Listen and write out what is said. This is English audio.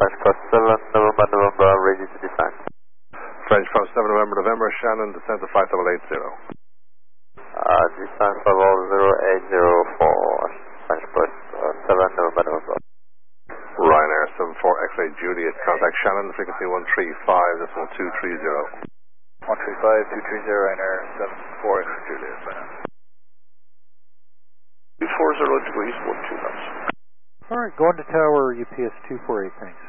French Cross 7 November November, ready to descend. French Cross 7 November November, Shannon, descend to 5880. Descend 50804, French Cross 7 November November. Ryanair 74 X-ray Juliet, contact Shannon, frequency 135.230. 135.230, Ryanair 74 X-ray Juliet, Ryanair. 240 degrees, 12 knots. Alright, go on to tower UPS 248, thanks.